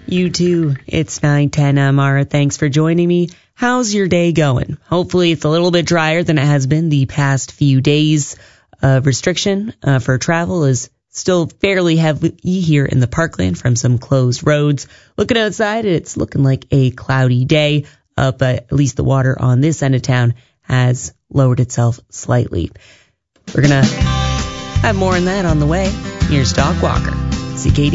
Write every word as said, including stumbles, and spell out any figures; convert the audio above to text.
You too. It's nine ten. I'm Mara. Thanks for joining me. How's your day going? Hopefully it's a little bit drier than it has been the past few days. Uh, restriction uh, for travel is still fairly heavy here in the Parkland from some closed roads. Looking outside, it's looking like a cloudy day, uh, but at least the water on this end of town has lowered itself slightly. We're going to have more on that on the way. Here's Doc Walker, C K D.